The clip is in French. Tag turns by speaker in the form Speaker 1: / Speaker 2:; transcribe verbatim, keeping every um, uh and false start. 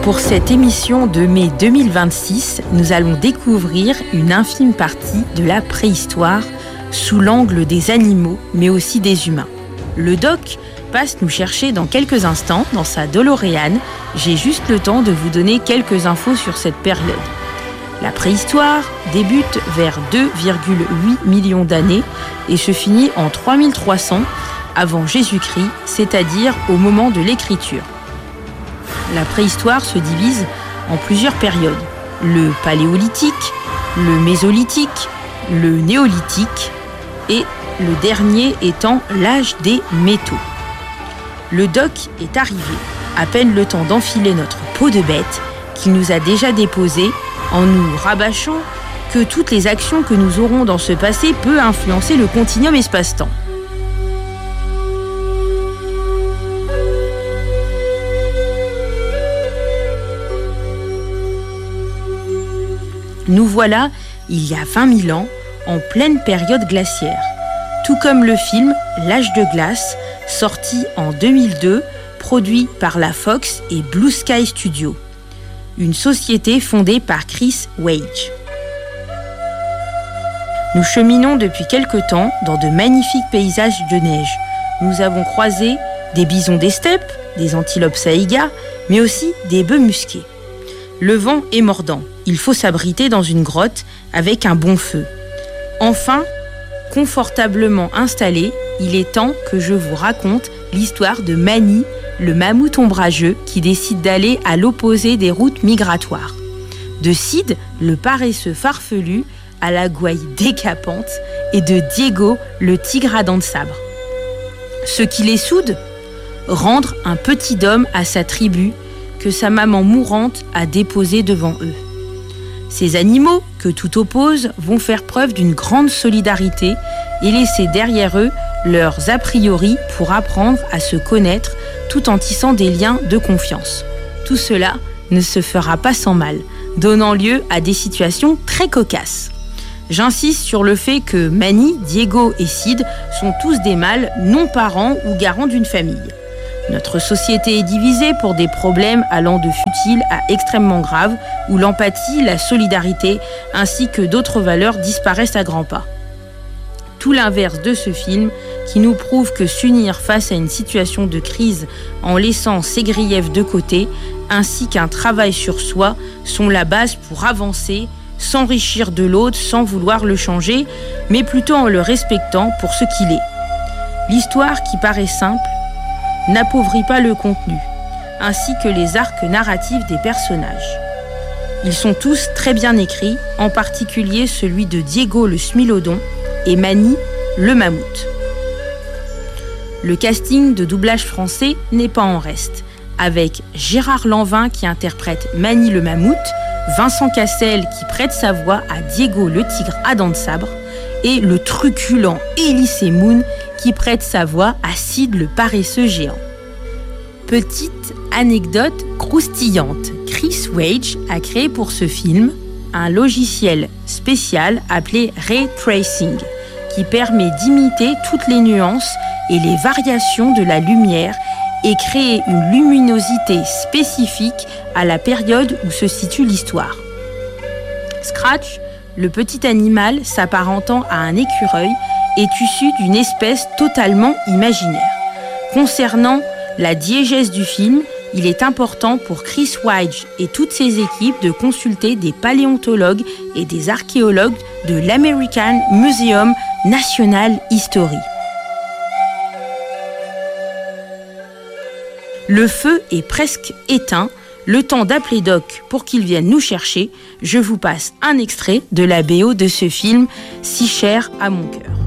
Speaker 1: Pour cette émission de mai deux mille vingt-six, nous allons découvrir une infime partie de la préhistoire sous l'angle des animaux, mais aussi des humains. Le doc passe nous chercher dans quelques instants dans sa DeLorean. J'ai juste le temps de vous donner quelques infos sur cette période. La préhistoire débute vers deux virgule huit millions d'années et se finit en trois mille trois cents avant Jésus-Christ, c'est-à-dire au moment de l'écriture. La préhistoire se divise en plusieurs périodes. Le paléolithique, le mésolithique, le néolithique et le dernier étant l'âge des métaux. Le doc est arrivé, à peine le temps d'enfiler notre peau de bête qu'il nous a déjà déposée en nous rabâchant que toutes les actions que nous aurons dans ce passé peuvent influencer le continuum espace-temps. Nous voilà, il y a vingt mille ans, en pleine période glaciaire. Tout comme le film L'âge de glace, sorti en deux mille deux, produit par la Fox et Blue Sky Studio, une société fondée par Chris Weitz. Nous cheminons depuis quelque temps dans de magnifiques paysages de neige. Nous avons croisé des bisons des steppes, des antilopes saïgas, mais aussi des bœufs musqués. Le vent est mordant. Il faut s'abriter dans une grotte avec un bon feu. Enfin, confortablement installé, il est temps que je vous raconte l'histoire de Mani, le mammouth ombrageux qui décide d'aller à l'opposé des routes migratoires. De Sid, le paresseux farfelu à la gouaille décapante, et de Diego, le tigre à dents de sabre. Ce qui les soude ? Rendre un petit homme à sa tribu que sa maman mourante a déposé devant eux. Ces animaux, que tout oppose, vont faire preuve d'une grande solidarité et laisser derrière eux leurs a priori pour apprendre à se connaître tout en tissant des liens de confiance. Tout cela ne se fera pas sans mal, donnant lieu à des situations très cocasses. J'insiste sur le fait que Mani, Diego et Sid sont tous des mâles non parents ou garants d'une famille. Notre société est divisée pour des problèmes allant de futiles à extrêmement graves, où l'empathie, la solidarité, ainsi que d'autres valeurs disparaissent à grands pas. Tout l'inverse de ce film, qui nous prouve que s'unir face à une situation de crise en laissant ses griefs de côté, ainsi qu'un travail sur soi, sont la base pour avancer, s'enrichir de l'autre sans vouloir le changer, mais plutôt en le respectant pour ce qu'il est. L'histoire qui paraît simple n'appauvrit pas le contenu, ainsi que les arcs narratifs des personnages. Ils sont tous très bien écrits, en particulier celui de Diego le Smilodon et Mani le mammouth. Le casting de doublage français n'est pas en reste, avec Gérard Lanvin qui interprète Mani le mammouth, Vincent Cassel qui prête sa voix à Diego le tigre à dents de sabre, et le truculent Elysée Moon qui prête sa voix à Sid le paresseux géant. Petite anecdote croustillante, Chris Weitz a créé pour ce film un logiciel spécial appelé Ray Tracing qui permet d'imiter toutes les nuances et les variations de la lumière et créer une luminosité spécifique à la période où se situe l'histoire. Scratch, le petit animal s'apparentant à un écureuil, est issu d'une espèce totalement imaginaire. Concernant la diégèse du film, il est important pour Chris Weitz et toutes ses équipes de consulter des paléontologues et des archéologues de l'American Museum National History. Le feu est presque éteint. Le temps d'appeler Doc pour qu'il vienne nous chercher. Je vous passe un extrait de la B O de ce film si cher à mon cœur.